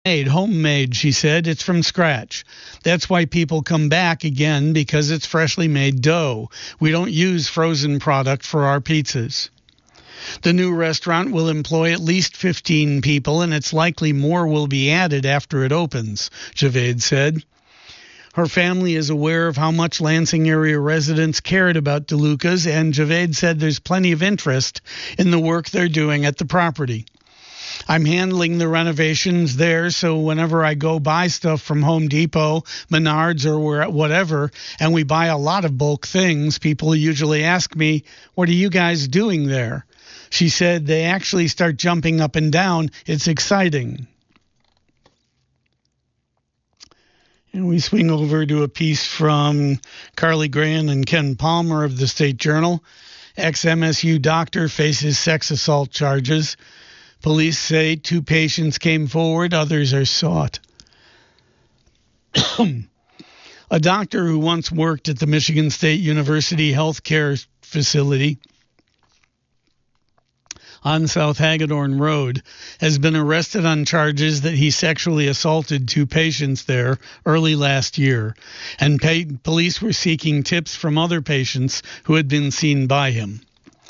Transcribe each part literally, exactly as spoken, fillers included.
Made, homemade, she said. It's from scratch. That's why people come back again, because it's freshly made dough. We don't use frozen product for our pizzas. The new restaurant will employ at least fifteen people, and it's likely more will be added after it opens, Javed said. Her family is aware of how much Lansing area residents cared about DeLuca's, and Javed said there's plenty of interest in the work they're doing at the property. I'm handling the renovations there, so whenever I go buy stuff from Home Depot, Menards, or where, whatever, and we buy a lot of bulk things, people usually ask me, what are you guys doing there? She said they actually start jumping up and down. It's exciting. And we swing over to a piece from Carly Gran and Ken Palmer of the State Journal. Ex-M S U doctor faces sex assault charges. Police say two patients came forward, others are sought. A doctor who once worked at the Michigan State University healthcare facility on South Hagedorn Road has been arrested on charges that he sexually assaulted two patients there early last year, and paid, police were seeking tips from other patients who had been seen by him.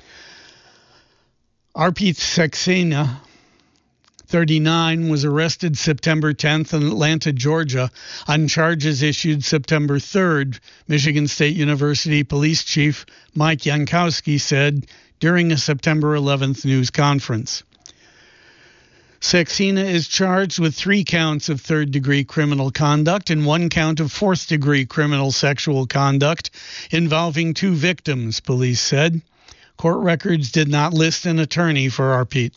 Arpit Saxena, thirty-nine, was arrested September tenth in Atlanta, Georgia, on charges issued September third, Michigan State University Police Chief Mike Jankowski said during a September eleventh news conference. Saxena is charged with three counts of third-degree criminal conduct and one count of fourth-degree criminal sexual conduct involving two victims, police said. Court records did not list an attorney for Arpit.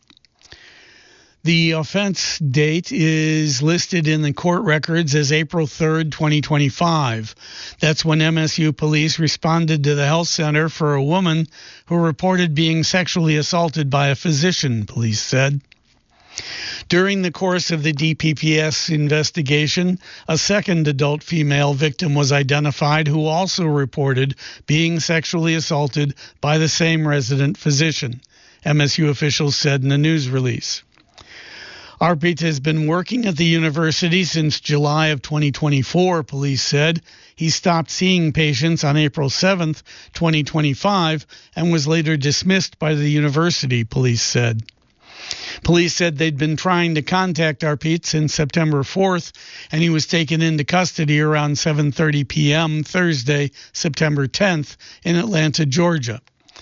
The offense date is listed in the court records as April third, twenty twenty-five. That's when M S U police responded to the health center for a woman who reported being sexually assaulted by a physician, police said. During the course of the D P P S investigation, a second adult female victim was identified who also reported being sexually assaulted by the same resident physician, M S U officials said in a news release. Arpit has been working at the university since July of twenty twenty-four, police said. He stopped seeing patients on April seventh, twenty twenty-five, and was later dismissed by the university, police said. Police said they'd been trying to contact Arpit since September fourth, and he was taken into custody around seven thirty p.m. Thursday, September tenth, in Atlanta, Georgia.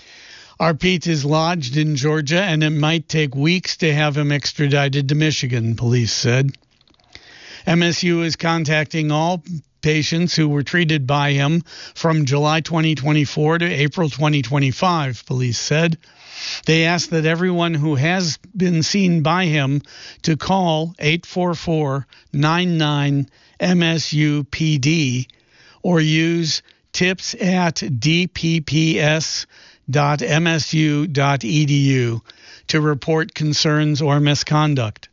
Arpit is lodged in Georgia, and it might take weeks to have him extradited to Michigan, police said. M S U is contacting all patients who were treated by him from July twenty twenty-four to April twenty twenty-five, police said. They asked that everyone who has been seen by him to call eight four four, nine nine, M S U P D or use tips at d p p s dot m s u dot e d u to report concerns or misconduct.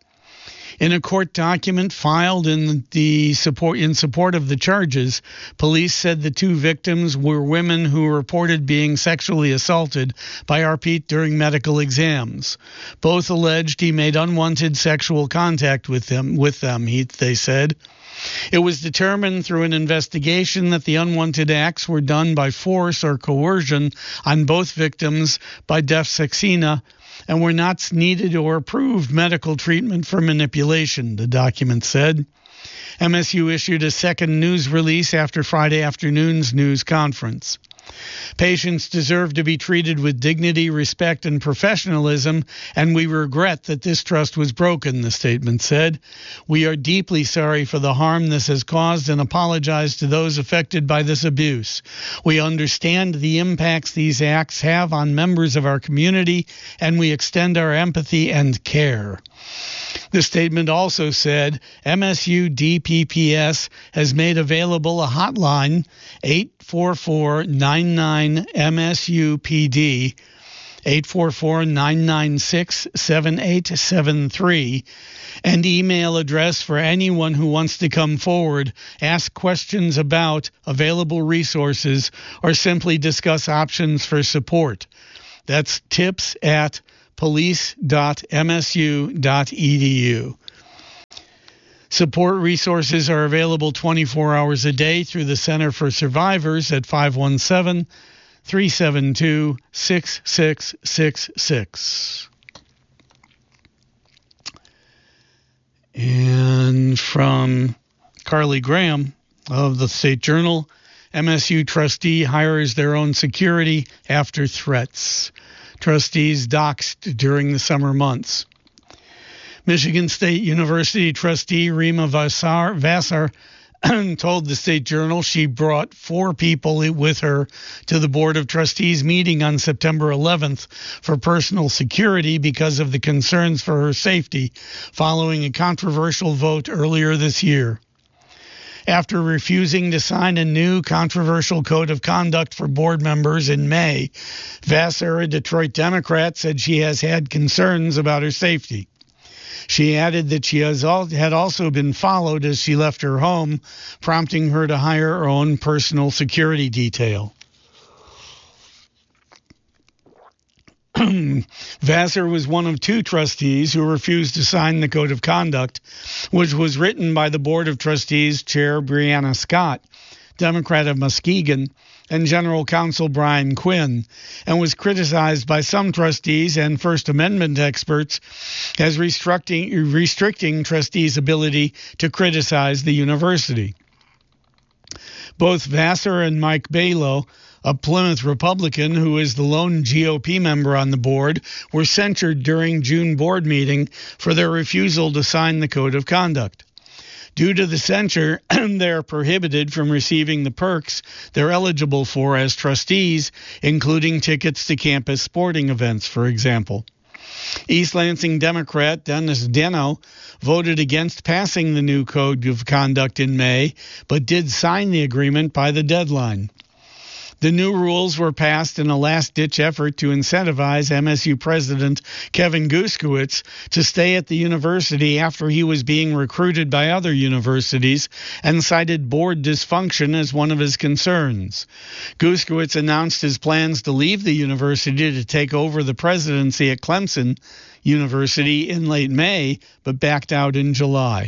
In a court document filed in the support in support of the charges, police said the two victims were women who reported being sexually assaulted by Arpit during medical exams. Both alleged he made unwanted sexual contact with them. With them, he, they said. It was determined through an investigation that the unwanted acts were done by force or coercion on both victims by Def Saxena, and were not needed or approved medical treatment for manipulation, the document said. M S U issued a second news release after Friday afternoon's news conference. Patients deserve to be treated with dignity, respect, and professionalism, and we regret that this trust was broken, the statement said. We are deeply sorry for the harm this has caused and apologize to those affected by this abuse. We understand the impacts these acts have on members of our community, and we extend our empathy and care. The statement also said M S U D P P S has made available a hotline, eight four four, nine nine, M S U P D, eight four four, nine nine six, seven eight seven three, and email address for anyone who wants to come forward, ask questions about available resources, or simply discuss options for support. That's tips at police dot m s u dot e d u. Support resources are available twenty-four hours a day through the Center for Survivors at five one seven, three seven two, six six six six. And from Carly Graham of the State Journal, M S U trustee hires their own security after threats. Trustees doxxed during the summer months. Michigan State University trustee Rima Vassar, Vassar told the State Journal she brought four people with her to the Board of Trustees meeting on September eleventh for personal security because of the concerns for her safety following a controversial vote earlier this year. After refusing to sign a new controversial code of conduct for board members in May, Vassar, a Detroit Democrat, said she has had concerns about her safety. She added that she has al- had also been followed as she left her home, prompting her to hire her own personal security detail. Vassar was one of two trustees who refused to sign the Code of Conduct, which was written by the Board of Trustees Chair Brianna Scott, Democrat of Muskegon, and General Counsel Brian Quinn, and was criticized by some trustees and First Amendment experts as restricting, restricting trustees' ability to criticize the university. Both Vassar and Mike Balow, a Plymouth Republican who is the lone G O P member on the board, were censured during June board meeting for their refusal to sign the Code of Conduct. Due to the censure, they are prohibited from receiving the perks they're eligible for as trustees, including tickets to campus sporting events, for example. East Lansing Democrat Dennis Deno voted against passing the new Code of Conduct in May, but did sign the agreement by the deadline. The new rules were passed in a last-ditch effort to incentivize M S U President Kevin Guskiewicz to stay at the university after he was being recruited by other universities and cited board dysfunction as one of his concerns. Guskiewicz announced his plans to leave the university to take over the presidency at Clemson University in late May, but backed out in July.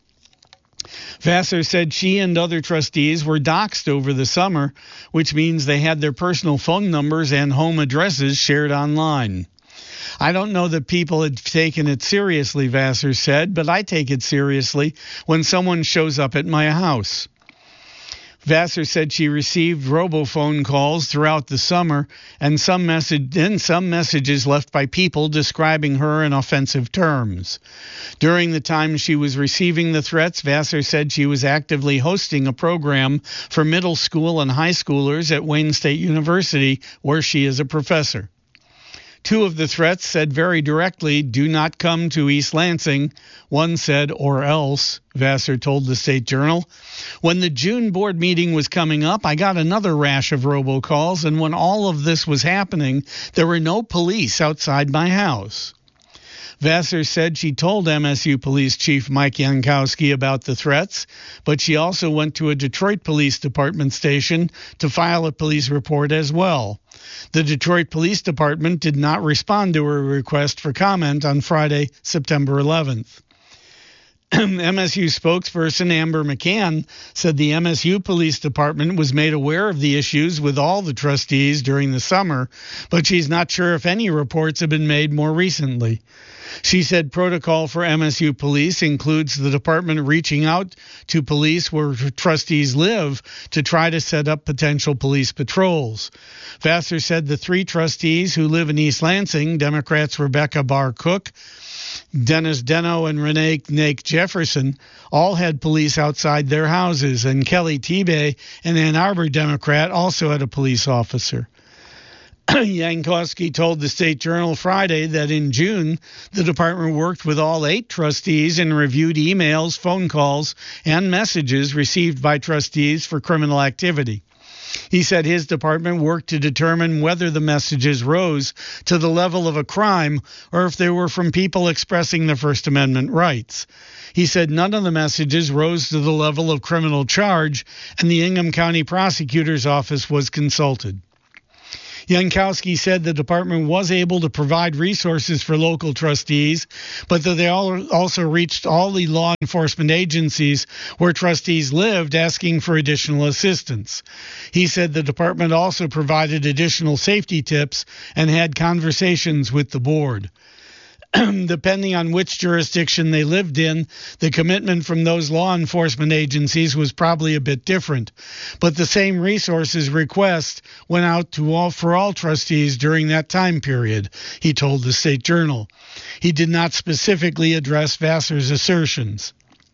Vassar said she and other trustees were doxxed over the summer, which means they had their personal phone numbers and home addresses shared online. I don't know that people had taken it seriously, Vassar said, but I take it seriously when someone shows up at my house. Vassar said she received robophone calls throughout the summer and some message and some messages left by people describing her in offensive terms. During the time she was receiving the threats, Vassar said she was actively hosting a program for middle school and high schoolers at Wayne State University, where she is a professor. Two of the threats said very directly, "Do not come to East Lansing." One said, "or else," Vassar told the State Journal. When the June board meeting was coming up, I got another rash of robocalls, and when all of this was happening, there were no police outside my house. Vassar said she told M S U Police Chief Mike Yankowski about the threats, but she also went to a Detroit Police Department station to file a police report as well. The Detroit Police Department did not respond to her request for comment on Friday, September eleventh. M S U spokesperson Amber McCann said the M S U Police Department was made aware of the issues with all the trustees during the summer, but she's not sure if any reports have been made more recently. She said protocol for M S U police includes the department reaching out to police where trustees live to try to set up potential police patrols. Vassar said the three trustees who live in East Lansing, Democrats Rebecca Barr Cook, Dennis Deno, and Renee Nake Jefferson, all had police outside their houses, and Kelly Tebay, an Ann Arbor Democrat, also had a police officer. Yankowski told the State Journal Friday that in June, the department worked with all eight trustees and reviewed emails, phone calls, and messages received by trustees for criminal activity. He said his department worked to determine whether the messages rose to the level of a crime or if they were from people expressing their First Amendment rights. He said none of the messages rose to the level of criminal charge, and the Ingham County Prosecutor's Office was consulted. Yankowski said the department was able to provide resources for local trustees, but that they all also reached all the law enforcement agencies where trustees lived asking for additional assistance. He said the department also provided additional safety tips and had conversations with the board. Depending on which jurisdiction they lived in, the commitment from those law enforcement agencies was probably a bit different. But the same resources request went out to all for all trustees during that time period, he told the State Journal. He did not specifically address Vassar's assertions.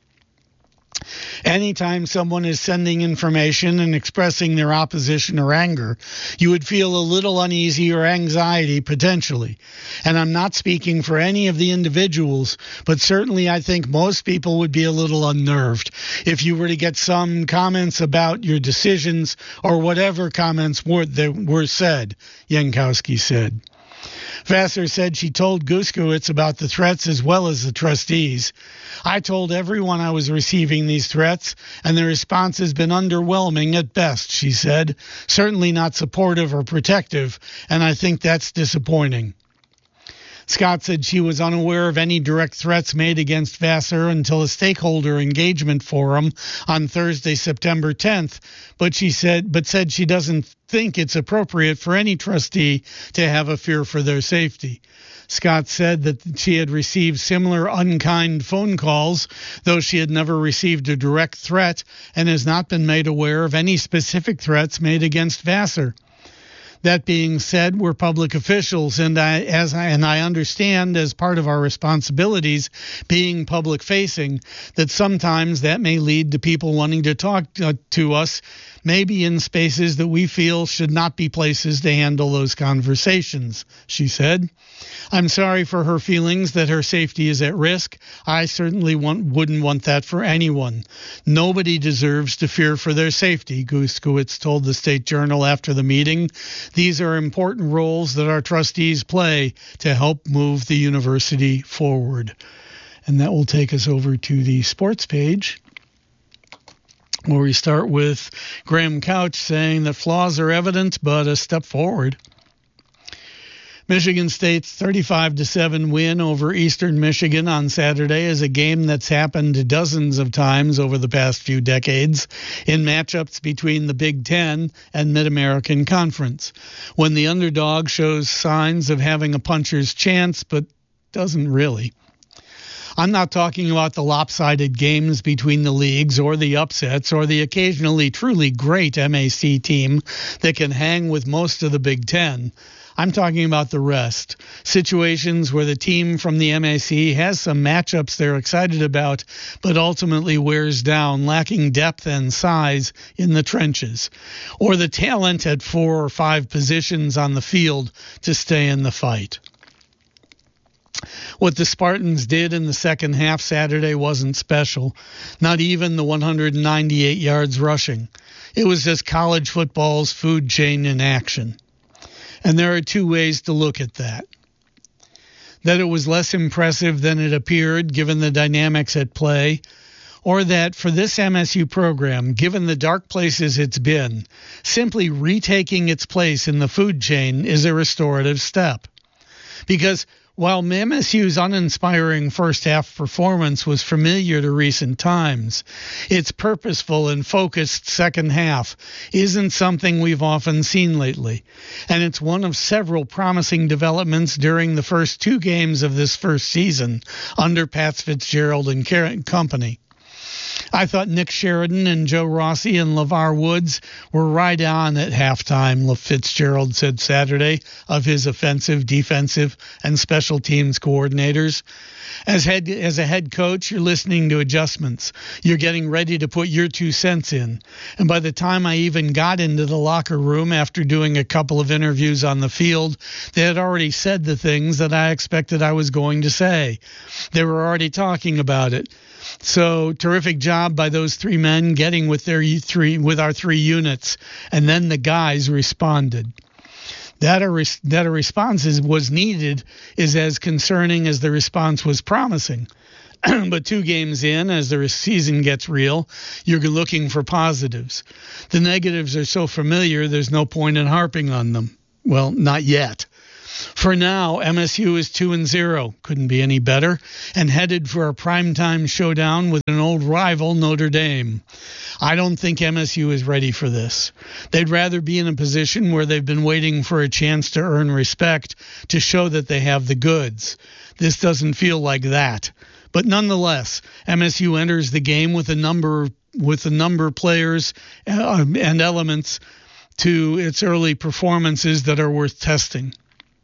Anytime someone is sending information and expressing their opposition or anger, you would feel a little uneasy or anxiety potentially. And I'm not speaking for any of the individuals, but certainly I think most people would be a little unnerved if you were to get some comments about your decisions or whatever comments were, that were said, Yankowski said. Vassar said she told Guskiewicz about the threats as well as the trustees. I told everyone I was receiving these threats, and the response has been underwhelming at best, she said. Certainly not supportive or protective, and I think that's disappointing. Scott said she was unaware of any direct threats made against Vassar until a stakeholder engagement forum on Thursday, September tenth, but she said but said she doesn't think it's appropriate for any trustee to have a fear for their safety. Scott said that she had received similar unkind phone calls, though she had never received a direct threat and has not been made aware of any specific threats made against Vassar. That being said, we're public officials, and I, as I, and I understand as part of our responsibilities being public-facing, that sometimes that may lead to people wanting to talk uh, to us, maybe in spaces that we feel should not be places to handle those conversations, she said. I'm sorry for her feelings that her safety is at risk. I certainly want, wouldn't want that for anyone. Nobody deserves to fear for their safety, Guskiewicz told the State Journal after the meeting. These are important roles that our trustees play to help move the university forward. And that will take us over to the sports page, where we start with Graham Couch saying that flaws are evident, but a step forward. Michigan State's thirty-five to seven win over Eastern Michigan on Saturday is a game that's happened dozens of times over the past few decades in matchups between the Big Ten and Mid-American Conference, when the underdog shows signs of having a puncher's chance but doesn't really. I'm not talking about the lopsided games between the leagues or the upsets or the occasionally truly great M A C team that can hang with most of the Big Ten. I'm talking about the rest. Situations where the team from the M A C has some matchups they're excited about, but ultimately wears down, lacking depth and size in the trenches, or the talent at four or five positions on the field to stay in the fight. What the Spartans did in the second half Saturday wasn't special, not even the one hundred ninety-eight yards rushing. It was just college football's food chain in action. And there are two ways to look at that. That it was less impressive than it appeared, given the dynamics at play, or that for this M S U program, given the dark places it's been, simply retaking its place in the food chain is a restorative step. Because while M S U's uninspiring first-half performance was familiar to recent times, its purposeful and focused second half isn't something we've often seen lately, and it's one of several promising developments during the first two games of this first season under Pat Fitzgerald and company. I thought Nick Sheridan and Joe Rossi and LeVar Woods were right on at halftime, Fitzgerald said Saturday of his offensive, defensive, and special teams coordinators. As head as a head coach, you're listening to adjustments. You're getting ready to put your two cents in. And by the time I even got into the locker room after doing a couple of interviews on the field, they had already said the things that I expected I was going to say. They were already talking about it. So terrific job by those three men getting with their three with our three units, and then the guys responded. That a, res, that a response is, was needed is as concerning as the response was promising. But two games in, as the season gets real, you're looking for positives. The negatives are so familiar, there's no point in harping on them. Well, not yet. For now, M S U is two and zero. Couldn't be any better. And headed for a primetime showdown with an old rival, Notre Dame. I don't think M S U is ready for this. They'd rather be in a position where they've been waiting for a chance to earn respect to show that they have the goods. This doesn't feel like that. But nonetheless, M S U enters the game with a number with a number of players uh, and elements to its early performances that are worth testing.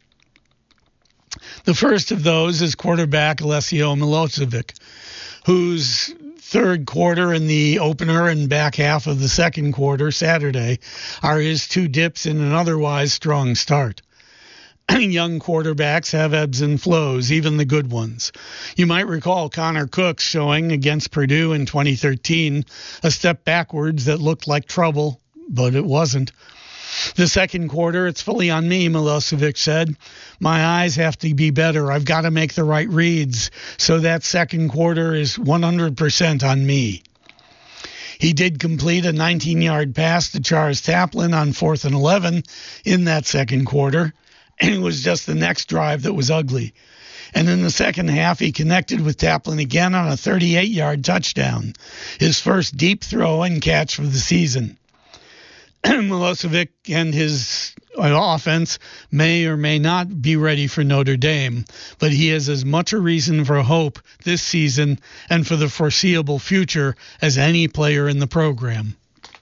The first of those is quarterback Alessio Milosevic, whose third quarter and the opener and back half of the second quarter Saturday are his two dips in an otherwise strong start. Young quarterbacks have ebbs and flows, even the good ones. You might recall Connor Cook showing against Purdue in twenty thirteen a step backwards that looked like trouble, but it wasn't. The second quarter, it's fully on me, Milosevic said. My eyes have to be better. I've got to make the right reads. So that second quarter is one hundred percent on me. He did complete a nineteen-yard pass to Charles Taplin on fourth and eleven in that second quarter. And it was just the next drive that was ugly. And in the second half, he connected with Taplin again on a thirty-eight-yard touchdown, his first deep throw and catch for the season. Milosevic and his offense may or may not be ready for Notre Dame, but he has as much a reason for hope this season and for the foreseeable future as any player in the program.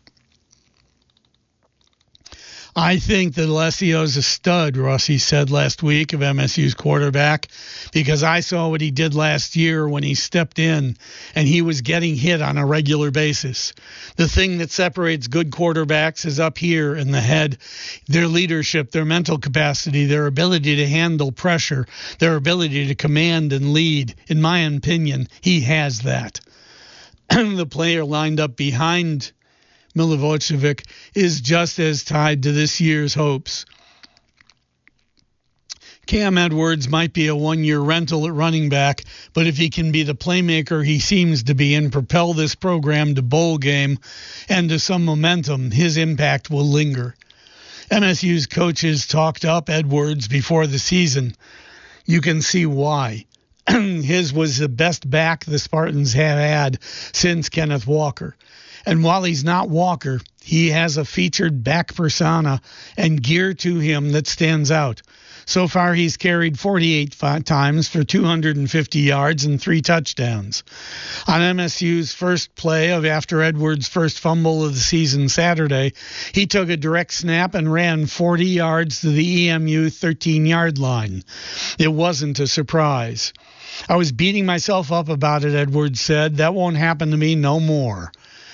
I think that Alessio's a stud, Rossi said last week of M S U's quarterback, because I saw what he did last year when he stepped in and he was getting hit on a regular basis. The thing that separates good quarterbacks is up here in the head, their leadership, their mental capacity, their ability to handle pressure, their ability to command and lead. In my opinion, he has that. The player lined up behind Milosevic is just as tied to this year's hopes. Cam Edwards might be a one-year rental at running back, but if he can be the playmaker he seems to be and propel this program to bowl game and to some momentum, his impact will linger. M S U's coaches talked up Edwards before the season. You can see why. His was the best back the Spartans have had since Kenneth Walker. And while he's not Walker, he has a featured back persona and gear to him that stands out. So far, he's carried forty-eight times for two hundred fifty yards and three touchdowns. On M S U's first play of after Edwards' first fumble of the season Saturday, he took a direct snap and ran forty yards to the E M U thirteen-yard line. It wasn't a surprise. I was beating myself up about it, Edwards said. That won't happen to me no more.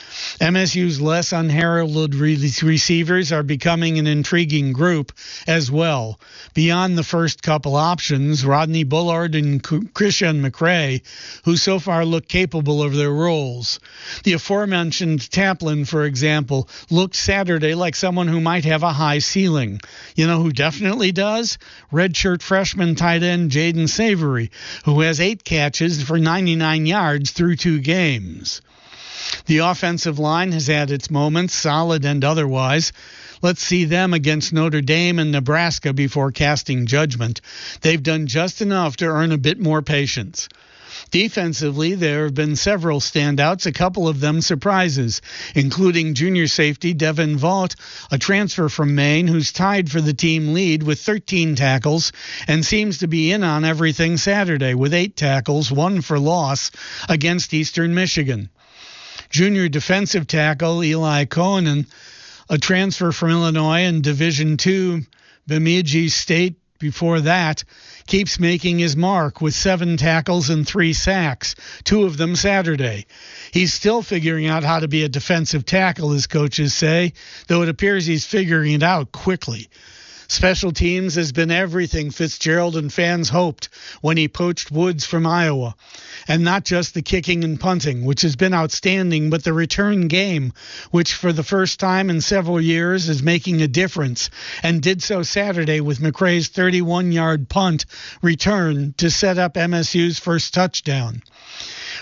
M S U's less unheralded receivers are becoming an intriguing group as well. Beyond the first couple options, Rodney Bullard and Christian McRae, who so far look capable of their roles. The aforementioned Taplin, for example, looked Saturday like someone who might have a high ceiling. You know who definitely does? Redshirt freshman tight end Jaden Savory, who has eight catches for ninety-nine yards through two games. The offensive line has had its moments, solid and otherwise. Let's see them against Notre Dame and Nebraska before casting judgment. They've done just enough to earn a bit more patience. Defensively, there have been several standouts, a couple of them surprises, including junior safety Devin Vaught, a transfer from Maine who's tied for the team lead with thirteen tackles and seems to be in on everything Saturday with eight tackles, one for loss, against Eastern Michigan. Junior defensive tackle Eli Cohen, a transfer from Illinois in Division two, Bemidji State before that, keeps making his mark with seven tackles and three sacks, two of them Saturday. He's still figuring out how to be a defensive tackle, his coaches say, though it appears he's figuring it out quickly. Special teams has been everything Fitzgerald and fans hoped when he poached Woods from Iowa. And not just the kicking and punting, which has been outstanding, but the return game, which for the first time in several years is making a difference, and did so Saturday with McRae's thirty-one-yard punt return to set up M S U's first touchdown.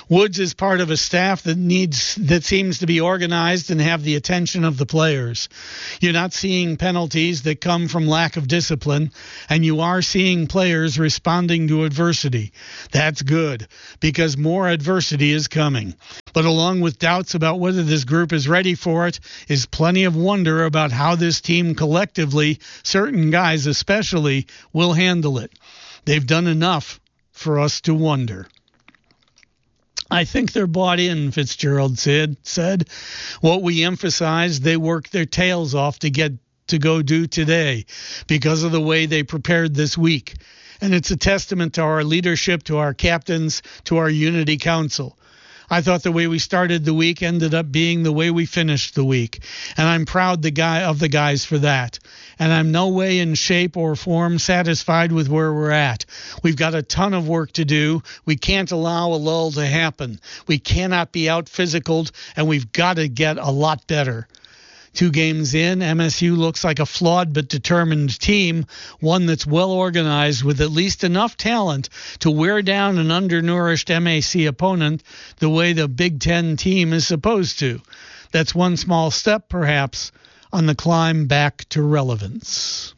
Woods is part of a staff that needs that seems to be organized and have the attention of the players. You're not seeing penalties that come from lack of discipline, and you are seeing players responding to adversity. That's good, because more adversity is coming. But along with doubts about whether this group is ready for it, is plenty of wonder about how this team collectively, certain guys especially, will handle it. They've done enough for us to wonder. I think they're bought in, Fitzgerald said. said. What we emphasized, they worked their tails off to get to go do today because of the way they prepared this week. And it's a testament to our leadership, to our captains, to our Unity Council. I thought the way we started the week ended up being the way we finished the week. And I'm proud the guy of the guys for that. And I'm no way in shape or form satisfied with where we're at. We've got a ton of work to do. We can't allow a lull to happen. We cannot be out-physicaled, and we've got to get a lot better. Two games in, M S U looks like a flawed but determined team, one that's well organized with at least enough talent to wear down an undernourished M A C opponent the way the Big Ten team is supposed to. That's one small step, perhaps, on the climb back to relevance.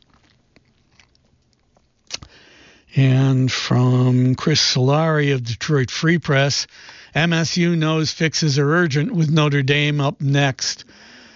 And from Chris Solari of Detroit Free Press, M S U knows fixes are urgent with Notre Dame up next.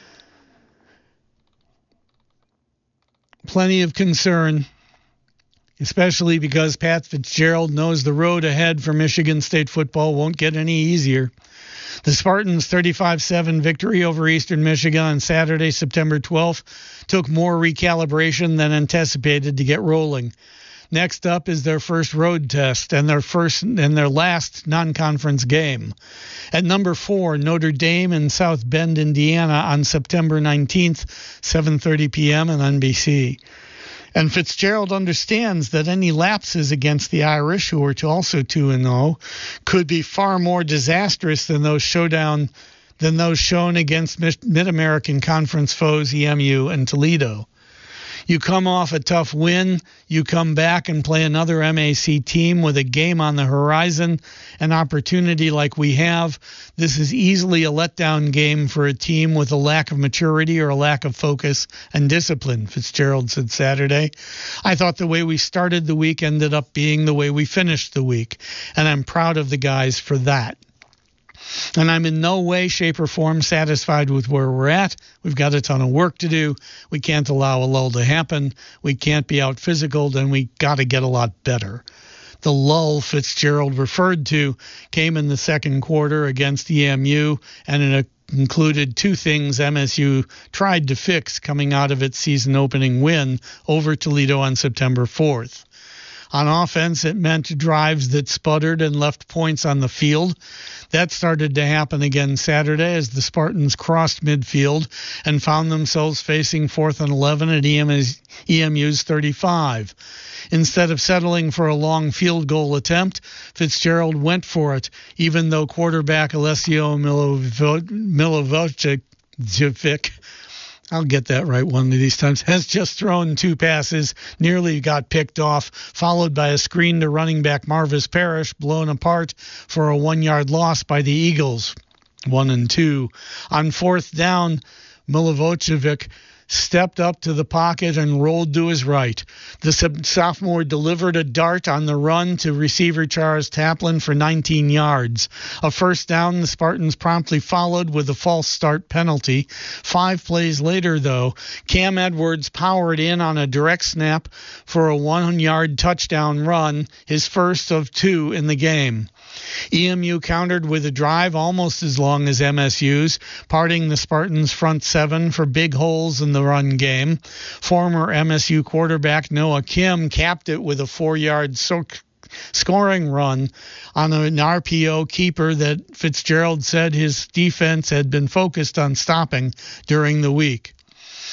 Plenty of concern, especially because Pat Fitzgerald knows the road ahead for Michigan State football won't get any easier. The Spartans' thirty-five seven victory over Eastern Michigan on Saturday, September twelfth, took more recalibration than anticipated to get rolling. Next up is their first road test and their first and their last non-conference game. At number four, Notre Dame in South Bend, Indiana on September nineteenth, seven thirty p.m. on N B C. And Fitzgerald understands that any lapses against the Irish, who are also two and oh, could be far more disastrous than those showdown than those shown against Mid-American Conference foes E M U and Toledo. You come off a tough win, you come back and play another M A C team with a game on the horizon, an opportunity like we have. This is easily a letdown game for a team with a lack of maturity or a lack of focus and discipline, Fitzgerald said Saturday. I thought the way we started the week ended up being the way we finished the week, and I'm proud of the guys for that. And I'm in no way, shape, or form satisfied with where we're at. We've got a ton of work to do. We can't allow a lull to happen. We can't be out physical, and we got to get a lot better. The lull Fitzgerald referred to came in the second quarter against E M U, and it included two things M S U tried to fix coming out of its season-opening win over Toledo on September fourth. On offense, it meant drives that sputtered and left points on the field. That started to happen again Saturday as the Spartans crossed midfield and found themselves facing fourth and eleven at E M U's thirty-five. Instead of settling for a long field goal attempt, Fitzgerald went for it, even though quarterback Alessio Milivojevic, I'll get that right one of these times, has just thrown two passes, nearly got picked off, followed by a screen to running back Marvis Parrish, blown apart for a one-yard loss by the Eagles, one and two. On fourth down, Milivojevic stepped up to the pocket and rolled to his right. The sophomore delivered a dart on the run to receiver Charles Taplin for nineteen yards. A first down, the Spartans promptly followed with a false start penalty. Five plays later, though, Cam Edwards powered in on a direct snap for a one-yard touchdown run, his first of two in the game. E M U countered with a drive almost as long as M S U's, parting the Spartans' front seven for big holes in the run game. Former M S U quarterback Noah Kim capped it with a four-yard so- scoring run on an R P O keeper that Fitzgerald said his defense had been focused on stopping during the week.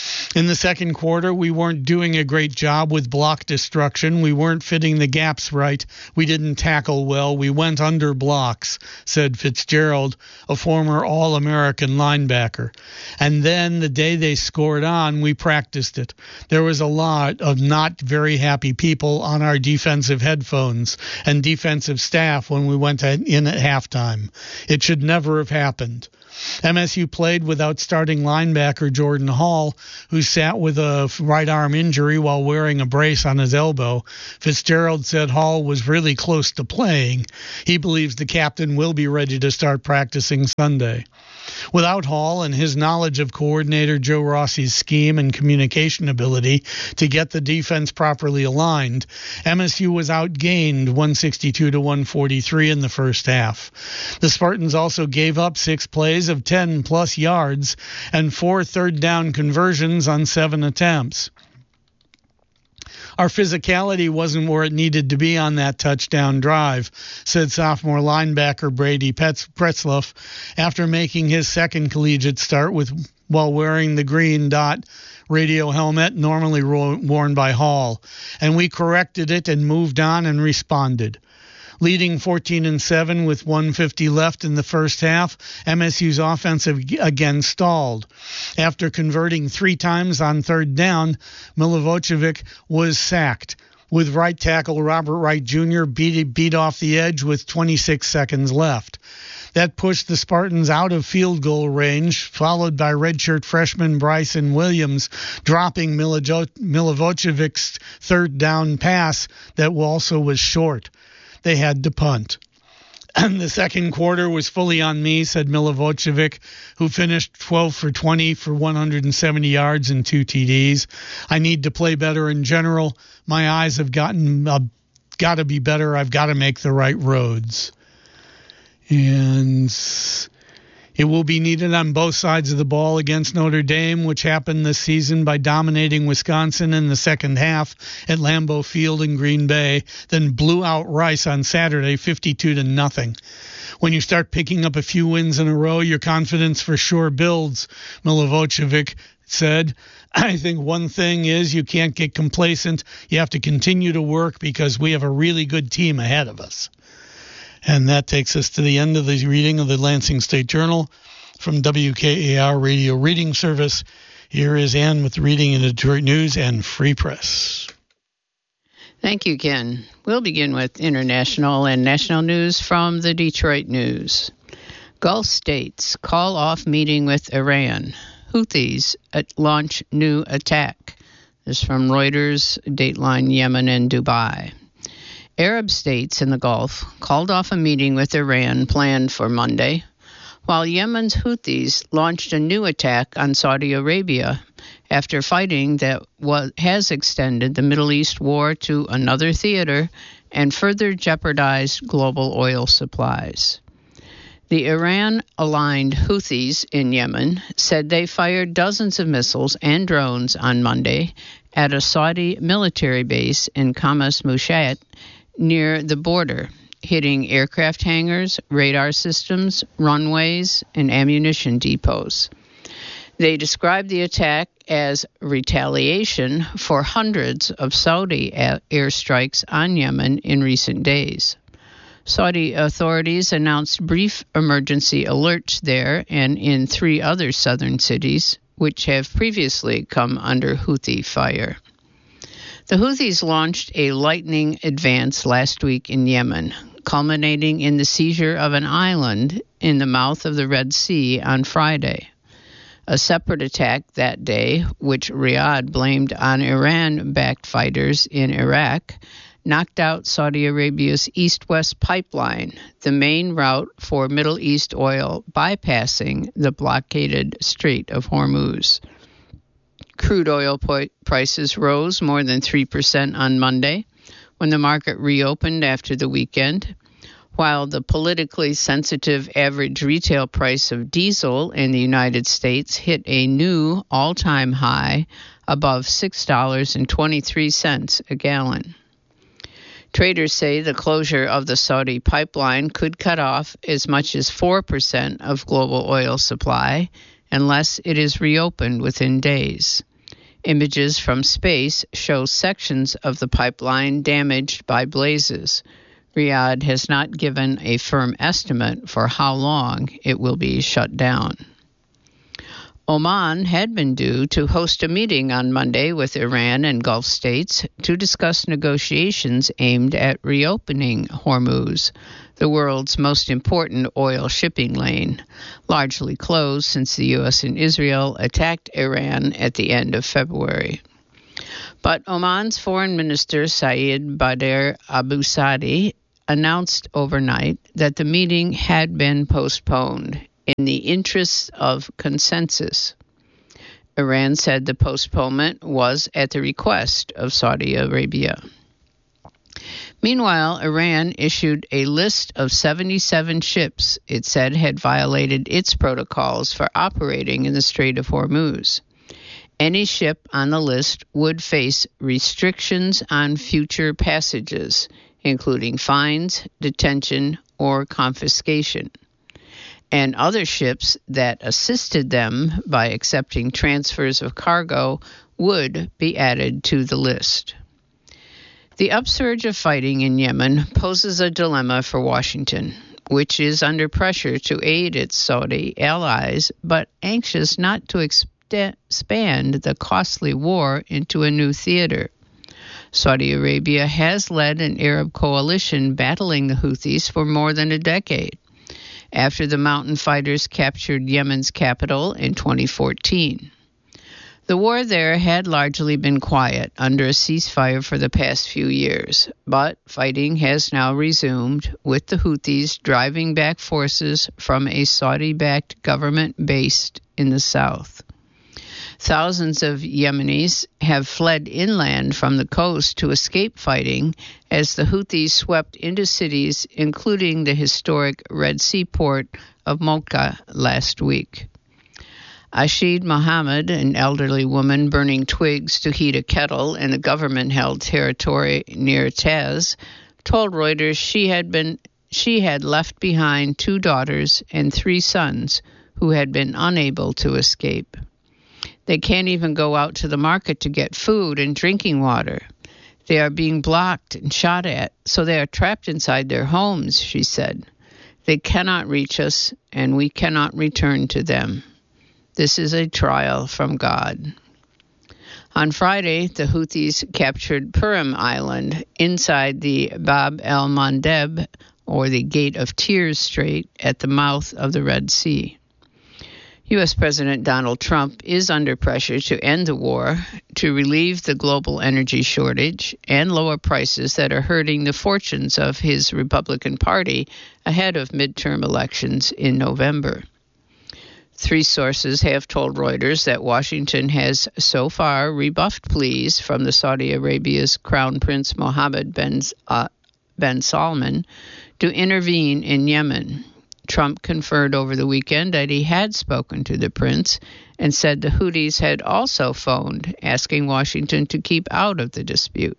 In the second quarter, we weren't doing a great job with block destruction. We weren't fitting the gaps right. We didn't tackle well. We went under blocks, said Fitzgerald, a former All-American linebacker. And then the day they scored on, we practiced it. There was a lot of not very happy people on our defensive headphones and defensive staff when we went in at halftime. It should never have happened. M S U played without starting linebacker Jordan Hall, who sat with a right arm injury while wearing a brace on his elbow. Fitzgerald said Hall was really close to playing. He believes the captain will be ready to start practicing Sunday. Without Hall and his knowledge of coordinator Joe Rossi's scheme and communication ability to get the defense properly aligned, M S U was outgained one sixty-two to one forty-three in the first half. The Spartans also gave up six plays of ten plus yards and four third down conversions on seven attempts. Our physicality wasn't where it needed to be on that touchdown drive, said sophomore linebacker Brady Pretzloff after making his second collegiate start with while wearing the green dot radio helmet normally worn by Hall. And we corrected it and moved on and responded. Leading fourteen and seven with one fifty left in the first half, M S U's offense again stalled. After converting three times on third down, Milivojevic was sacked, with right tackle Robert Wright Junior beat, beat off the edge with twenty-six seconds left. That pushed the Spartans out of field goal range, followed by redshirt freshman Bryson Williams dropping Milivojevic's third down pass that also was short. They had to punt. And the second quarter was fully on me, said Milivojevic, who finished twelve for twenty for one hundred seventy yards and two T Ds. I need to play better in general. My eyes have gotten uh, got to be better. I've got to make the right roads. And it will be needed on both sides of the ball against Notre Dame, which happened this season by dominating Wisconsin in the second half at Lambeau Field in Green Bay, then blew out Rice on Saturday fifty-two to nothing. When you start picking up a few wins in a row, your confidence for sure builds, Milivojevic said. I think one thing is you can't get complacent. You have to continue to work because we have a really good team ahead of us. And that takes us to the end of the reading of the Lansing State Journal from W K A R Radio Reading Service. Here is Ann with the reading in the Detroit News and Free Press. Thank you, Ken. We'll begin with international and national news from the Detroit News. Gulf states call off meeting with Iran. Houthis launch new attack. This is from Reuters, Dateline, Yemen, and Dubai. Arab states in the Gulf called off a meeting with Iran planned for Monday, while Yemen's Houthis launched a new attack on Saudi Arabia after fighting that was, has extended the Middle East war to another theater and further jeopardized global oil supplies. The Iran-aligned Houthis in Yemen said they fired dozens of missiles and drones on Monday at a Saudi military base in Khamis Mushat, near the border, hitting aircraft hangars, radar systems, runways, and ammunition depots. They described the attack as retaliation for hundreds of Saudi airstrikes on Yemen in recent days. Saudi authorities announced brief emergency alerts there and in three other southern cities, which have previously come under Houthi fire. The Houthis launched a lightning advance last week in Yemen, culminating in the seizure of an island in the mouth of the Red Sea on Friday. A separate attack that day, which Riyadh blamed on Iran-backed fighters in Iraq, knocked out Saudi Arabia's east-west pipeline, the main route for Middle East oil bypassing the blockaded Strait of Hormuz. Crude oil po- prices rose more than three percent on Monday when the market reopened after the weekend, while the politically sensitive average retail price of diesel in the United States hit a new all-time high above six dollars and twenty-three cents a gallon. Traders say the closure of the Saudi pipeline could cut off as much as four percent of global oil supply unless it is reopened within days. Images from space show sections of the pipeline damaged by blazes. Riyadh has not given a firm estimate for how long it will be shut down. Oman had been due to host a meeting on Monday with Iran and Gulf states to discuss negotiations aimed at reopening Hormuz, the world's most important oil shipping lane, largely closed since the U S and Israel attacked Iran at the end of February. But Oman's Foreign Minister Saeed Badr Abu Sadi announced overnight that the meeting had been postponed in the interests of consensus. Iran said the postponement was at the request of Saudi Arabia. Meanwhile, Iran issued a list of seventy-seven ships it said had violated its protocols for operating in the Strait of Hormuz. Any ship on the list would face restrictions on future passages, including fines, detention, or confiscation. And other ships that assisted them by accepting transfers of cargo would be added to the list. The upsurge of fighting in Yemen poses a dilemma for Washington, which is under pressure to aid its Saudi allies, but anxious not to expand the costly war into a new theater. Saudi Arabia has led an Arab coalition battling the Houthis for more than a decade, after the mountain fighters captured Yemen's capital in twenty fourteen. The war there had largely been quiet under a ceasefire for the past few years, but fighting has now resumed, with the Houthis driving back forces from a Saudi-backed government based in the south. Thousands of Yemenis have fled inland from the coast to escape fighting as the Houthis swept into cities, including the historic Red Sea port of Mocha last week. Ashid Mohammed, an elderly woman burning twigs to heat a kettle in a government-held territory near Taz, told Reuters she had been she had left behind two daughters and three sons who had been unable to escape. They can't even go out to the market to get food and drinking water. They are being blocked and shot at, so they are trapped inside their homes, she said. They cannot reach us, and we cannot return to them. This is a trial from God. On Friday, the Houthis captured Purim Island inside the Bab el-Mandeb, or the Gate of Tears Strait, at the mouth of the Red Sea. U S. President Donald Trump is under pressure to end the war, to relieve the global energy shortage, and lower prices that are hurting the fortunes of his Republican Party ahead of midterm elections in November. Three sources have told Reuters that Washington has so far rebuffed pleas from the Saudi Arabia's Crown Prince Mohammed bin, uh, bin Salman to intervene in Yemen. Trump conferred over the weekend that he had spoken to the prince and said the Houthis had also phoned, asking Washington to keep out of the dispute.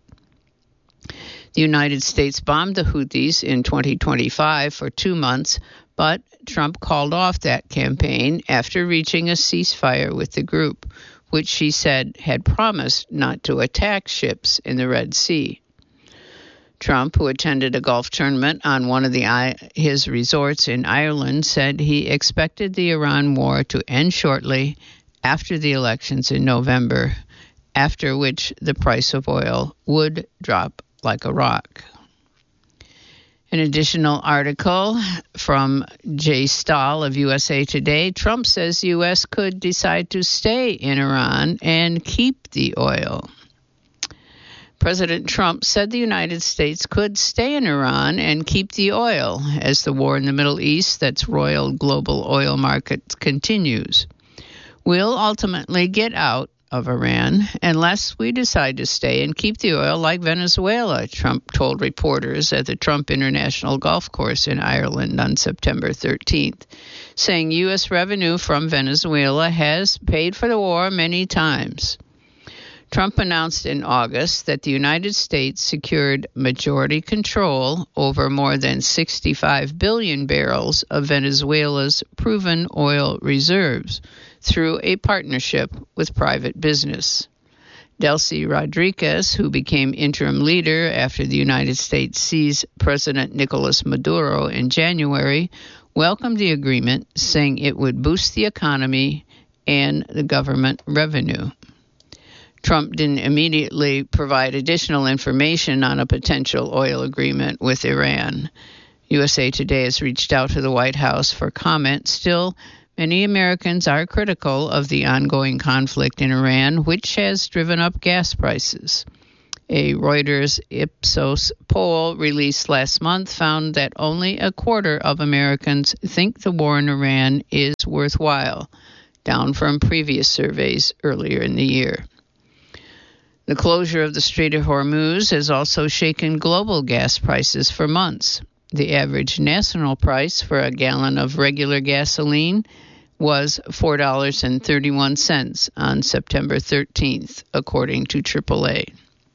The United States bombed the Houthis in twenty twenty-five for two months, but Trump called off that campaign after reaching a ceasefire with the group, which she said had promised not to attack ships in the Red Sea. Trump, who attended a golf tournament on one of the, his resorts in Ireland, said he expected the Iran war to end shortly after the elections in November, after which the price of oil would drop like a rock. An additional article from Jay Stahl of U S A Today. Trump says U S could decide to stay in Iran and keep the oil. President Trump said the United States could stay in Iran and keep the oil as the war in the Middle East that's roiled global oil markets continues. We'll ultimately get out of Iran unless we decide to stay and keep the oil like Venezuela, Trump told reporters at the Trump International Golf Course in Ireland on September thirteenth, saying U S revenue from Venezuela has paid for the war many times. Trump announced in August that the United States secured majority control over more than sixty-five billion barrels of Venezuela's proven oil reserves through a partnership with private business. Delcy Rodriguez, who became interim leader after the United States seized President Nicolas Maduro in January, welcomed the agreement, saying it would boost the economy and the government revenue. Trump didn't immediately provide additional information on a potential oil agreement with Iran. U S A Today has reached out to the White House for comment. Still, many Americans are critical of the ongoing conflict in Iran, which has driven up gas prices. A Reuters Ipsos poll released last month found that only a quarter of Americans think the war in Iran is worthwhile, down from previous surveys earlier in the year. The closure of the Strait of Hormuz has also shaken global gas prices for months. The average national price for a gallon of regular gasoline was four dollars and thirty-one cents on September thirteenth, according to triple A.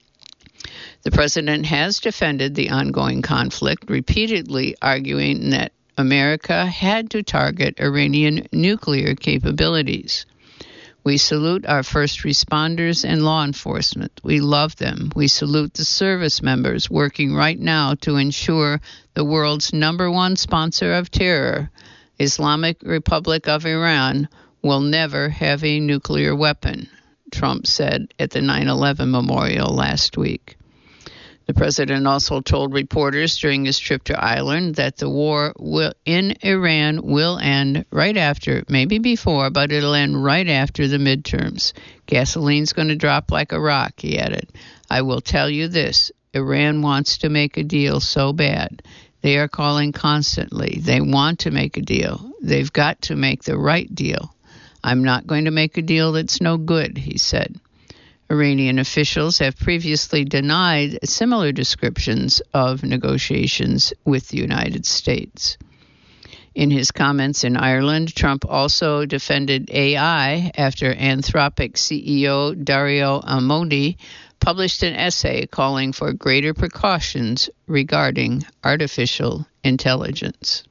The president has defended the ongoing conflict, repeatedly arguing that America had to target Iranian nuclear capabilities. We salute our first responders and law enforcement. We love them. We salute the service members working right now to ensure the world's number one sponsor of terror, Islamic Republic of Iran, will never have a nuclear weapon, Trump said at the nine eleven memorial last week. The president also told reporters during his trip to Ireland that the war will, in Iran will end right after, maybe before, but it'll end right after the midterms. Gasoline's going to drop like a rock, he added. I will tell you this, Iran wants to make a deal so bad. They are calling constantly. They want to make a deal. They've got to make the right deal. I'm not going to make a deal that's no good, he said. Iranian officials have previously denied similar descriptions of negotiations with the United States. In his comments in Ireland, Trump also defended A I after Anthropic C E O Dario Amodei published an essay calling for greater precautions regarding artificial intelligence.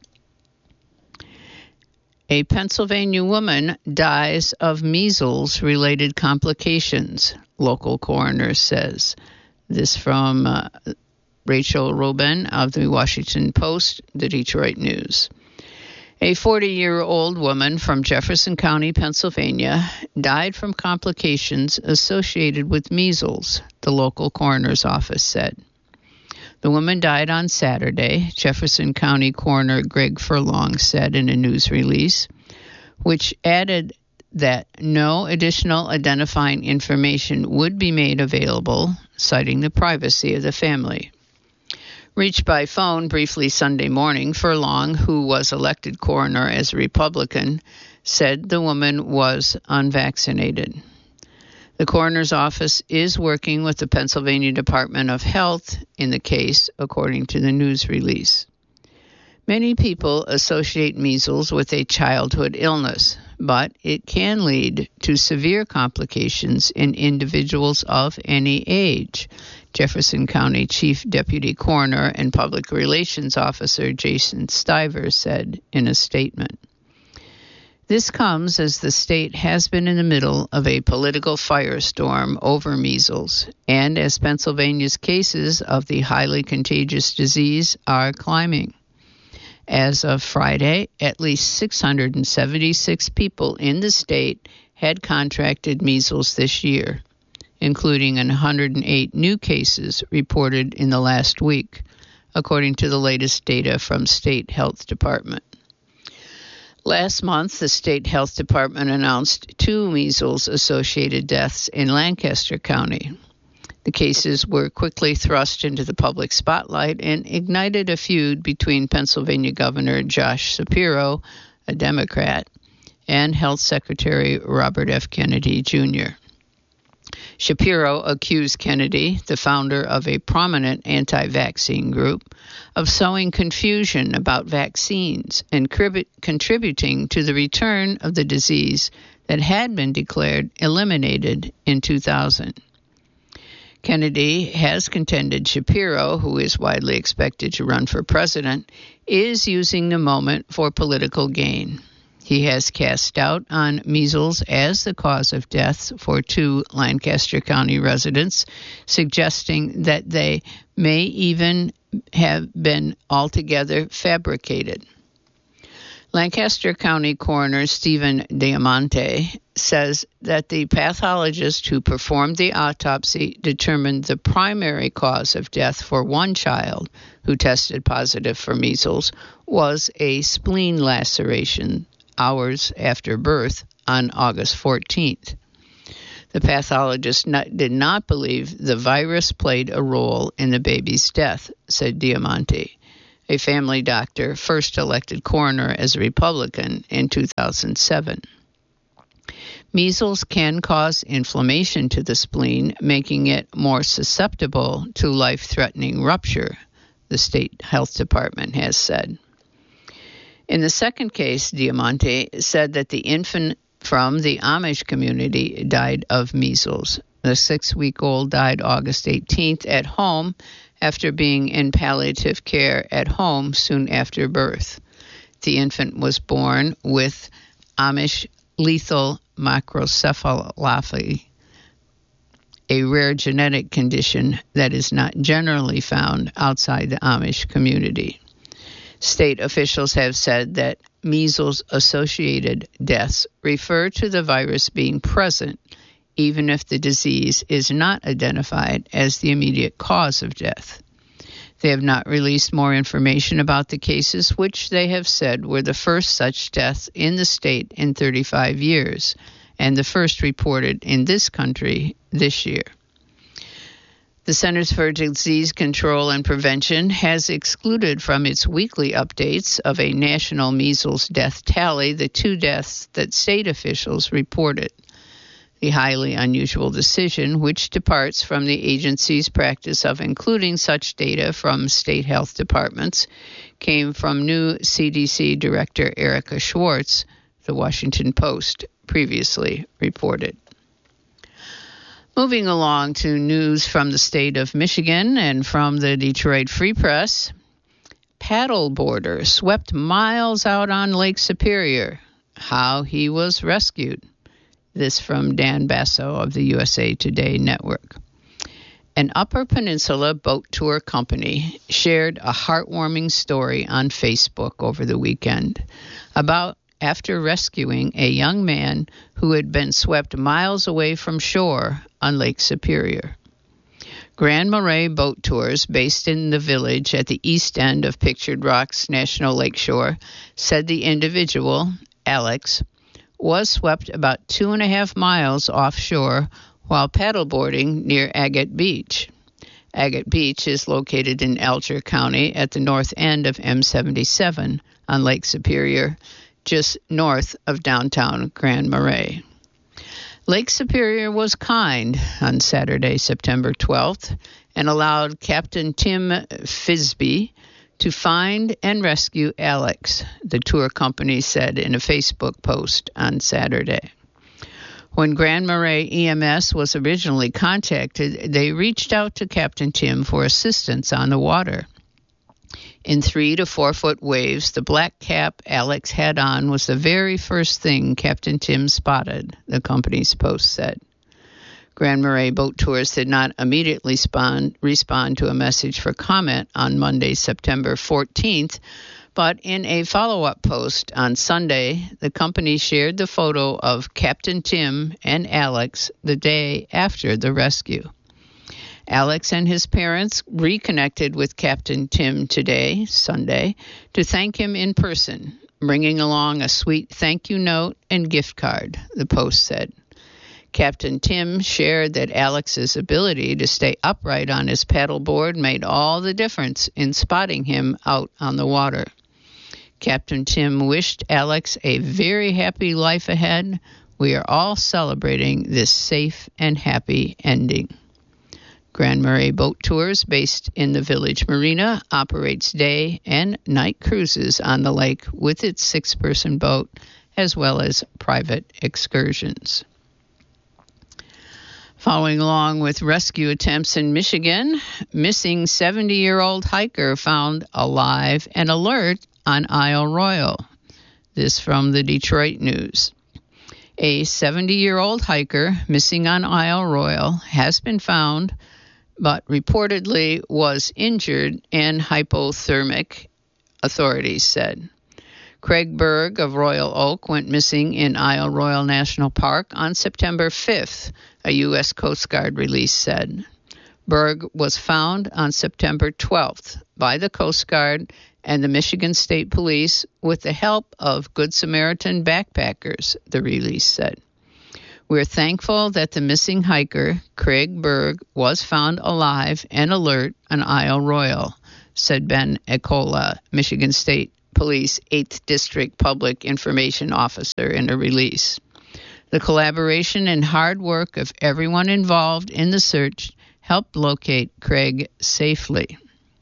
A Pennsylvania woman dies of measles-related complications, local coroner says. This from uh, Rachel Rubin of the Washington Post, the Detroit News. A forty-year-old woman from Jefferson County, Pennsylvania, died from complications associated with measles, the local coroner's office said. The woman died on Saturday, Jefferson County Coroner Greg Furlong said in a news release, which added that no additional identifying information would be made available, citing the privacy of the family. Reached by phone briefly Sunday morning, Furlong, who was elected coroner as a Republican, said the woman was unvaccinated. The coroner's office is working with the Pennsylvania Department of Health in the case, according to the news release. Many people associate measles with a childhood illness, but it can lead to severe complications in individuals of any age, Jefferson County Chief Deputy Coroner and Public Relations Officer Jason Stiver said in a statement. This comes as the state has been in the middle of a political firestorm over measles, and as Pennsylvania's cases of the highly contagious disease are climbing. As of Friday, at least six hundred seventy-six people in the state had contracted measles this year, including one hundred eight new cases reported in the last week, according to the latest data from State Health Department. Last month, the State Health Department announced two measles-associated deaths in Lancaster County. The cases were quickly thrust into the public spotlight and ignited a feud between Pennsylvania Governor Josh Shapiro, a Democrat, and Health Secretary Robert F. Kennedy, Junior Shapiro accused Kennedy, the founder of a prominent anti-vaccine group, of sowing confusion about vaccines and crib- contributing to the return of the disease that had been declared eliminated in two thousand. Kennedy has contended Shapiro, who is widely expected to run for president, is using the moment for political gain. He has cast doubt on measles as the cause of death for two Lancaster County residents, suggesting that they may even have been altogether fabricated. Lancaster County Coroner Stephen Diamante says that the pathologist who performed the autopsy determined the primary cause of death for one child who tested positive for measles was a spleen laceration hours after birth on August fourteenth. The pathologist not, did not believe the virus played a role in the baby's death, said Diamante, a family doctor first elected coroner as a Republican in two thousand seven. Measles can cause inflammation to the spleen, making it more susceptible to life-threatening rupture, the state health department has said. In the second case, Diamante said that the infant from the Amish community died of measles. The six-week-old died August eighteenth at home after being in palliative care at home soon after birth. The infant was born with Amish lethal macrocephalopathy, a rare genetic condition that is not generally found outside the Amish community. State officials have said that measles-associated deaths refer to the virus being present, even if the disease is not identified as the immediate cause of death. They have not released more information about the cases, which they have said were the first such deaths in the state in thirty-five years, and the first reported in this country this year. The Centers for Disease Control and Prevention has excluded from its weekly updates of a national measles death tally the two deaths that state officials reported. The highly unusual decision, which departs from the agency's practice of including such data from state health departments, came from new C D C Director Erica Schwartz, the Washington Post previously reported. Moving along to news from the state of Michigan and from the Detroit Free Press, paddleboarder swept miles out on Lake Superior. How he was rescued. This from Dan Basso of the U S A Today Network. An Upper Peninsula boat tour company shared a heartwarming story on Facebook over the weekend about after rescuing a young man who had been swept miles away from shore on Lake Superior. Grand Marais Boat Tours, based in the village at the east end of Pictured Rocks National Lakeshore, said the individual, Alex, was swept about two and a half miles offshore while paddleboarding near Agate Beach. Agate Beach is located in Alger County at the north end of M seventy-seven on Lake Superior, just north of downtown Grand Marais. Lake Superior was kind on Saturday, September twelfth, and allowed Captain Tim Fisby to find and rescue Alex, the tour company said in a Facebook post on Saturday. When Grand Marais E M S was originally contacted, they reached out to Captain Tim for assistance on the water. In three to four foot waves, the black cap Alex had on was the very first thing Captain Tim spotted, the company's post said. Grand Marais Boat Tours did not immediately respond, respond to a message for comment on Monday, September fourteenth, but in a follow-up post on Sunday, the company shared the photo of Captain Tim and Alex the day after the rescue. Alex and his parents reconnected with Captain Tim today, Sunday, to thank him in person, bringing along a sweet thank you note and gift card, the post said. Captain Tim shared that Alex's ability to stay upright on his paddleboard made all the difference in spotting him out on the water. Captain Tim wished Alex a very happy life ahead. We are all celebrating this safe and happy ending. Grand Marais Boat Tours, based in the Village Marina, operates day and night cruises on the lake with its six-person boat, as well as private excursions. Following along with rescue attempts in Michigan, missing seventy-year-old hiker found alive and alert on Isle Royal. This from the Detroit News. A seventy-year-old hiker missing on Isle Royale has been found, but reportedly was injured and hypothermic, authorities said. Craig Berg of Royal Oak went missing in Isle Royale National Park on September fifth, a U S Coast Guard release said. Berg was found on September twelfth by the Coast Guard and the Michigan State Police with the help of Good Samaritan backpackers, the release said. We're thankful that the missing hiker, Craig Berg, was found alive and alert on Isle Royale, said Ben Ecola, Michigan State Police eighth District Public Information Officer, in a release. The collaboration and hard work of everyone involved in the search helped locate Craig safely.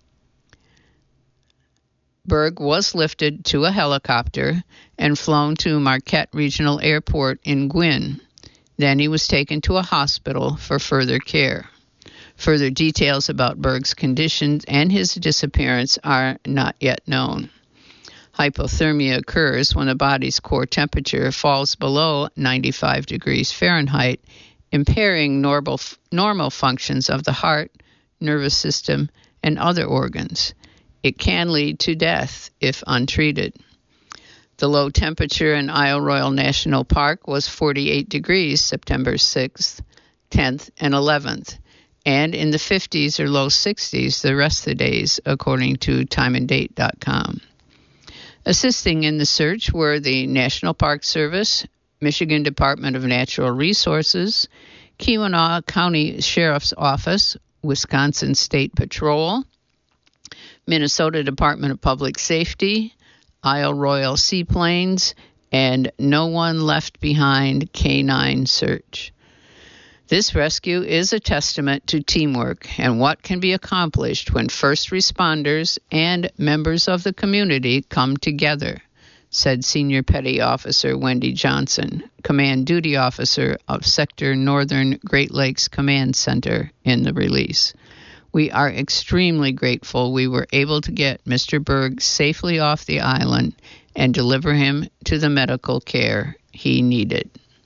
Berg was lifted to a helicopter and flown to Marquette Regional Airport in Gwin. Then he was taken to a hospital for further care. Further details about Berg's condition and his disappearance are not yet known. Hypothermia occurs when the body's core temperature falls below ninety-five degrees Fahrenheit, impairing normal, normal functions of the heart, nervous system, and other organs. It can lead to death if untreated. The low temperature in Isle Royale National Park was forty-eight degrees September sixth, tenth, and eleventh, and in the fifties or low sixties the rest of the days, according to time and date dot com. Assisting in the search were the National Park Service, Michigan Department of Natural Resources, Keweenaw County Sheriff's Office, Wisconsin State Patrol, Minnesota Department of Public Safety, Isle Royale Seaplanes, and No One Left Behind K nine Search. This rescue is a testament to teamwork and what can be accomplished when first responders and members of the community come together, said Senior Petty Officer Wendy Johnson, Command Duty Officer of Sector Northern Great Lakes Command Center, in the release. We are extremely grateful we were able to get Mister Berg safely off the island and deliver him to the medical care he needed.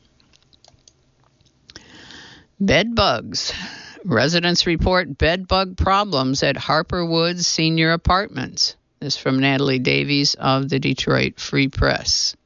Bed bugs. Residents report bed bug problems at Harper Woods Senior Apartments. This from Natalie Davies of the Detroit Free Press.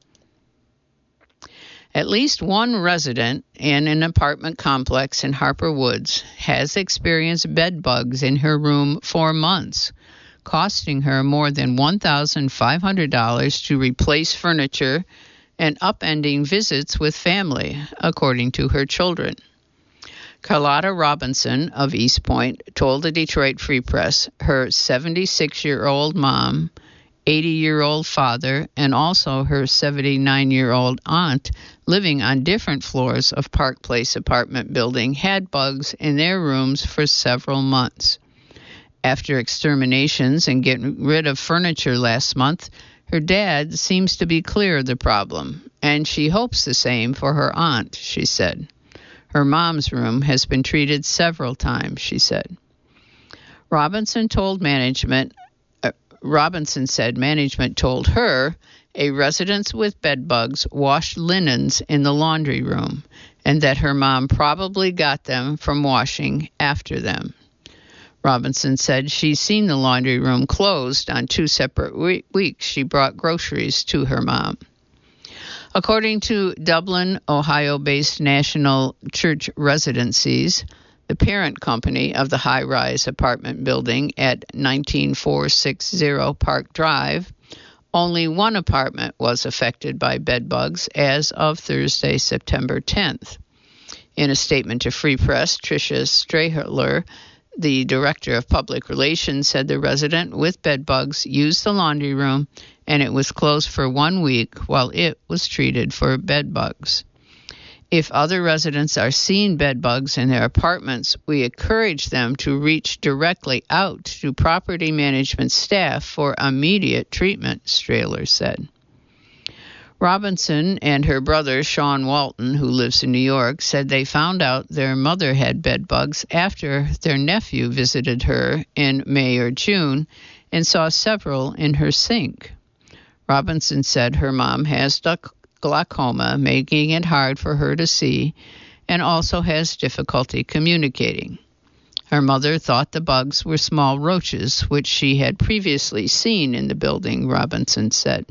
At least one resident in an apartment complex in Harper Woods has experienced bed bugs in her room for months, costing her more than one thousand five hundred dollars to replace furniture and upending visits with family, according to her children. Carlotta Robinson of East Point told the Detroit Free Press her seventy-six-year-old mom, eighty-year-old father, and also her seventy-nine-year-old aunt living on different floors of Park Place apartment building had bugs in their rooms for several months. After exterminations and getting rid of furniture last month, her dad seems to be clear of the problem, and she hopes the same for her aunt, she said. Her mom's room has been treated several times, she said. Robinson told management Robinson said management told her a resident with bed bugs washed linens in the laundry room and that her mom probably got them from washing after them. Robinson said she's seen the laundry room closed on two separate we- weeks she brought groceries to her mom. According to Dublin, Ohio-based National Church Residencies, the parent company of the high-rise apartment building at nineteen four sixty Park Drive, only one apartment was affected by bed bugs as of Thursday, September tenth. In a statement to Free Press, Tricia Strahler, the director of public relations, said the resident with bed bugs used the laundry room and it was closed for one week while it was treated for bed bugs. If other residents are seeing bed bugs in their apartments, we encourage them to reach directly out to property management staff for immediate treatment, Strahler said. Robinson and her brother, Sean Walton, who lives in New York, said they found out their mother had bed bugs after their nephew visited her in May or June and saw several in her sink. Robinson said her mom has glaucoma, making it hard for her to see, and also has difficulty communicating. Her mother thought the bugs were small roaches, which she had previously seen in the building, Robinson said.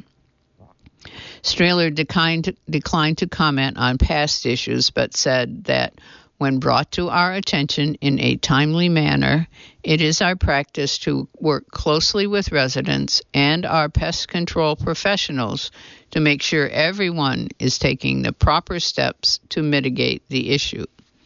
Strehler declined, declined to comment on past issues, but said that when brought to our attention in a timely manner, it is our practice to work closely with residents and our pest control professionals to make sure everyone is taking the proper steps to mitigate the issue.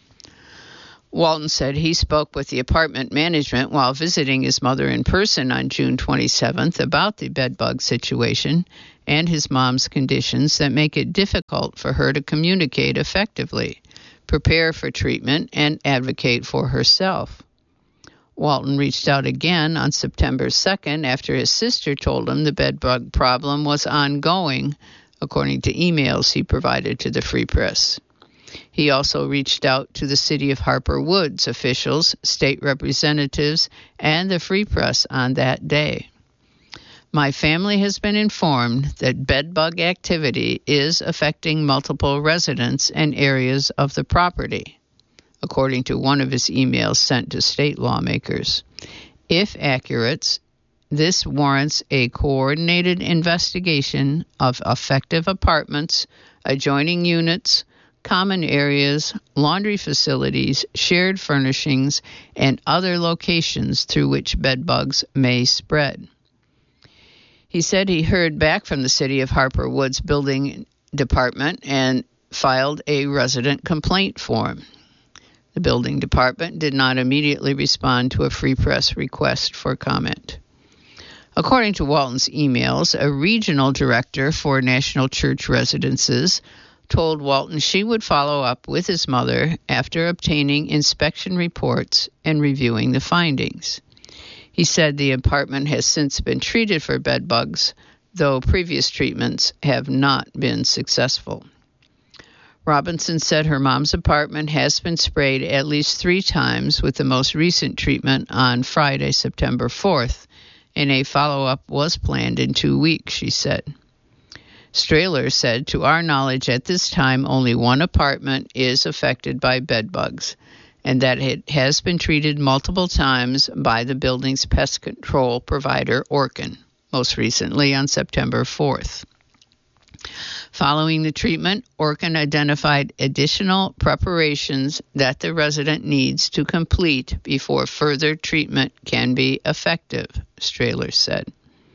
Walton said he spoke with the apartment management while visiting his mother in person on June twenty-seventh about the bedbug situation and his mom's conditions that make it difficult for her to communicate effectively, prepare for treatment, and advocate for herself. Walton reached out again on September second after his sister told him the bedbug problem was ongoing, according to emails he provided to the Free Press. He also reached out to the City of Harper Woods officials, state representatives, and the Free Press on that day. My family has been informed that bedbug activity is affecting multiple residents and areas of the property, according to one of his emails sent to state lawmakers. If accurate, this warrants a coordinated investigation of affected apartments, adjoining units, common areas, laundry facilities, shared furnishings, and other locations through which bedbugs may spread. He said he heard back from the City of Harper Woods Building Department and filed a resident complaint form. The building department did not immediately respond to a Free Press request for comment. According to Walton's emails, a regional director for National Church Residences told Walton she would follow up with his mother after obtaining inspection reports and reviewing the findings. He said the apartment has since been treated for bed bugs, though previous treatments have not been successful. Robinson said her mom's apartment has been sprayed at least three times, with the most recent treatment on Friday, September fourth, and a follow-up was planned in two weeks, she said. Strehler said, to our knowledge at this time, only one apartment is affected by bed bugs, and that it has been treated multiple times by the building's pest control provider, Orkin, most recently on September fourth. Following the treatment, Orkin identified additional preparations that the resident needs to complete before further treatment can be effective, Strehler said.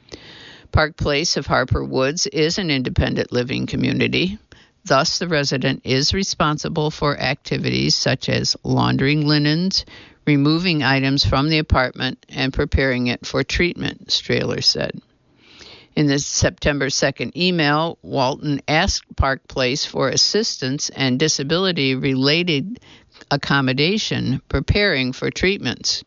Park Place of Harper Woods is an independent living community. Thus, the resident is responsible for activities such as laundering linens, removing items from the apartment, and preparing it for treatment, Strehler said. In the September second email, Walton asked Park Place for assistance and disability-related accommodation preparing for treatments.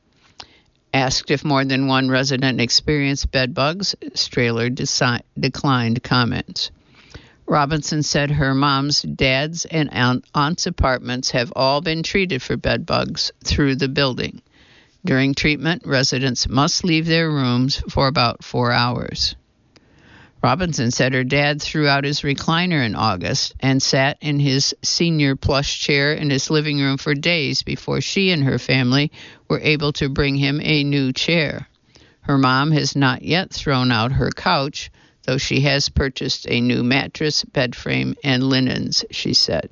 Asked if more than one resident experienced bed bugs, Strehler deci- declined comments. Robinson said her mom's, dad's, and aunt's apartments have all been treated for bed bugs through the building. During treatment, residents must leave their rooms for about four hours. Robinson said her dad threw out his recliner in August and sat in his senior plush chair in his living room for days before she and her family were able to bring him a new chair. Her mom has not yet thrown out her couch, though she has purchased a new mattress, bed frame, and linens, she said.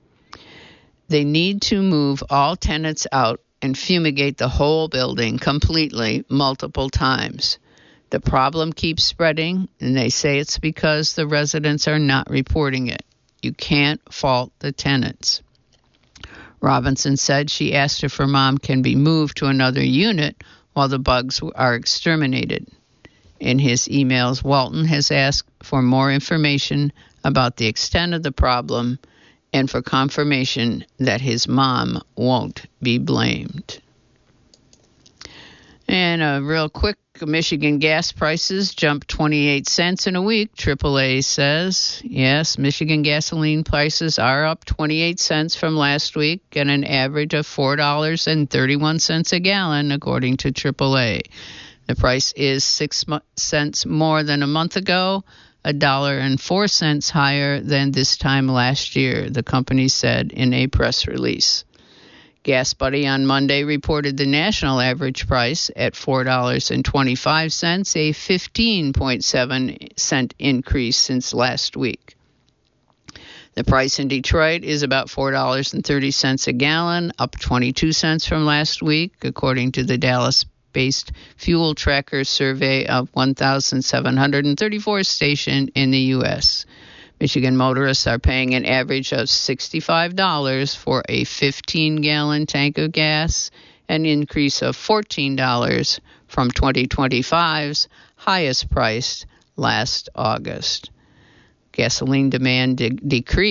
They need to move all tenants out and fumigate the whole building completely multiple times. The problem keeps spreading, and they say it's because the residents are not reporting it. You can't fault the tenants. Robinson said she asked if her mom can be moved to another unit while the bugs are exterminated. In his emails, Walton has asked for more information about the extent of the problem and for confirmation that his mom won't be blamed. And a real quick, Michigan gas prices jumped twenty-eight cents in a week, triple A says. Yes, Michigan gasoline prices are up twenty-eight cents from last week at an average of four dollars and thirty-one cents a gallon, according to triple A. The price is six cents more than a month ago, one dollar and four cents higher than this time last year, the company said in a press release. Gas Buddy on Monday reported the national average price at four dollars and twenty-five cents, a fifteen point seven cent increase since last week. The price in Detroit is about four dollars and thirty cents a gallon, up twenty-two cents from last week, according to the Dallas-based Fuel Tracker survey of one thousand seven hundred thirty-four stations in the U S Michigan motorists are paying an average of sixty-five dollars for a fifteen-gallon tank of gas, an increase of fourteen dollars from twenty twenty-five's highest price last August. Gasoline demand de- decreased